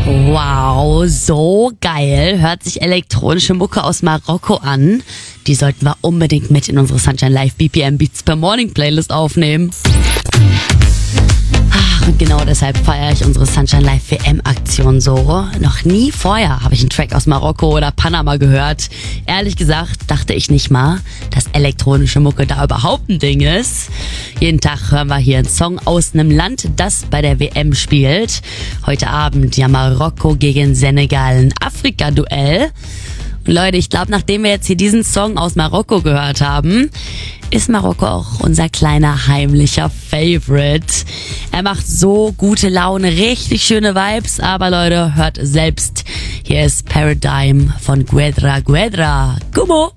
Wow, so geil. Hört sich elektronische Mucke aus Marokko an. Die sollten wir unbedingt mit in unsere Sunshine Live BPM Beats per Morning Playlist aufnehmen. Und genau deshalb feiere ich unsere Sunshine Live WM-Aktion so. Noch nie vorher habe ich einen Track aus Marokko oder Panama gehört. Ehrlich gesagt dachte ich nicht mal, dass elektronische Mucke da überhaupt ein Ding ist. Jeden Tag hören wir hier einen Song aus einem Land, das bei der WM spielt. Heute Abend ja Marokko gegen Senegal, ein Afrika-Duell. Und Leute, ich glaube, nachdem wir jetzt hier diesen Song aus Marokko gehört haben, ist Marokko auch unser kleiner heimlicher Favorite. Er macht so gute Laune, richtig schöne Vibes, aber Leute, hört selbst. Hier ist Paradigm von Guedra Guedra. Gummo!